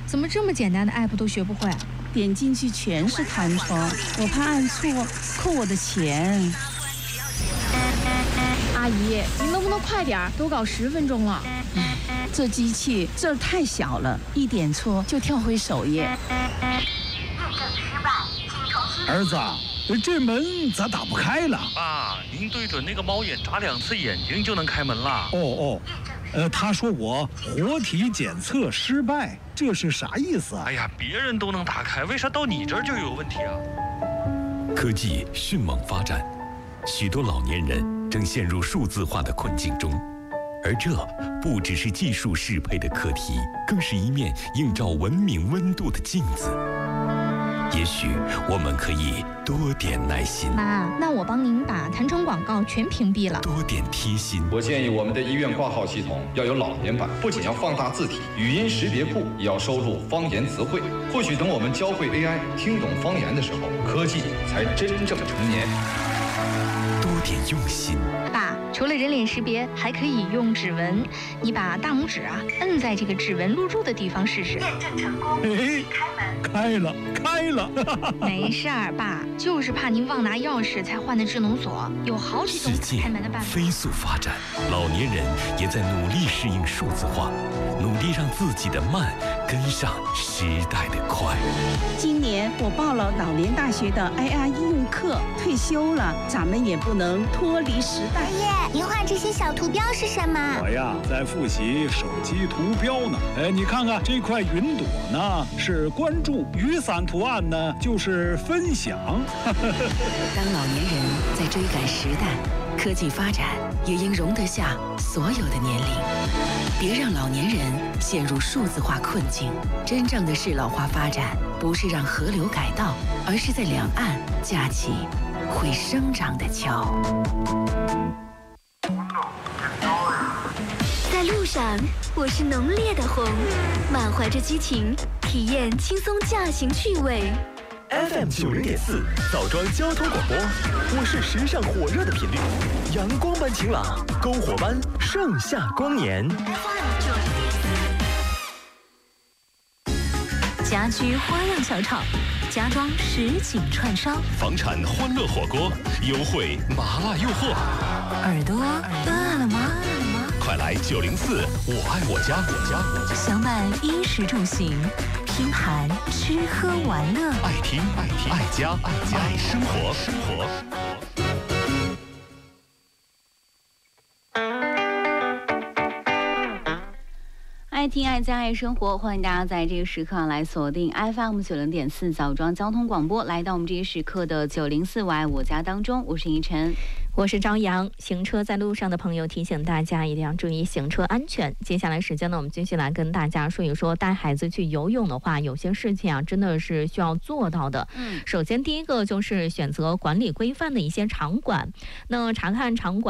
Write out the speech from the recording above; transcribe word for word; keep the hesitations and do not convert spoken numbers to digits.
怎么这么简单的 app 都学不会？ 点进去全是弹窗，我怕按错扣我的钱。 阿姨，您能不能快点？都搞十分钟了。 唉，这机器字儿太小了，一点错就跳回首页。 儿子，这门咋打不开了？ 爸，您对准那个猫眼眨两次眼睛就能开门了。 哦哦，呃，他说我活体检测失败，这是啥意思啊？ 哎呀，别人都能打开，为啥到你这儿就有问题啊？ 科技迅猛发展，许多老年人正陷入数字化的困境中，而这不只是技术适配的课题，更是一面映照文明温度的镜子。也许我们可以多点耐心。 妈，那我帮您把弹窗广告全屏蔽了。 多点贴心。 我建议我们的医院挂号系统要有老年版，不仅要放大字体，语音识别库也要收录方言词汇。或许等我们教会 A I 听懂方言的时候，科技才真正成年。 多点用心。 爸，除了人脸识别，还可以用指纹。你把大拇指啊摁在这个指纹录入的地方试试。验证成功。 哎，开了，开了。 没事儿，爸，就是怕您忘拿钥匙才换的智能锁，有好几种开门的办法。 世界飞速发展，老年人也在努力适应数字化，努力让自己的慢跟上时代的快。 今年我报了老年大学的 I R 应用课，退休了，咱们也不能脱离时代。 爷爷，您画这些小图标是什么？ 我呀，在复习手机图标呢。哎，你看看这块云朵呢，是关注；雨伞图案呢，就是分享。 当老年人在追赶时代，科技发展也应容得下所有的年龄。别让老年人陷入数字化困境。真正的适老化发展，不是让河流改道，而是在两岸架起会生长的桥。 在路上，我是浓烈的红，满怀着激情，体验轻松驾行趣味。 F M 九零点四枣庄交通广播，我是时尚火热的频率，阳光般晴朗，篝火般盛夏光年。 家居花样小炒，家装实景串烧， 房产欢乐火锅，优惠麻辣诱惑。 耳朵饿了吗？ 快来九零四，我爱我家，我家我家。 享满衣食住行，拼盘吃喝玩乐， 爱听爱听爱家爱家爱生活生活。 爱听爱家爱生活，欢迎大家在这个时刻来锁定 F M 九零点四枣庄交通广播，来到我们这一时刻的九零四我爱我家当中，我是依晨， 我是张扬。行车在路上的朋友，提醒大家一定要注意行车安全。接下来时间呢，我们继续来跟大家说一说，带孩子去游泳的话，有些事情啊，真的是需要做到的。嗯，首先第一个就是选择管理规范的一些场馆，那查看场馆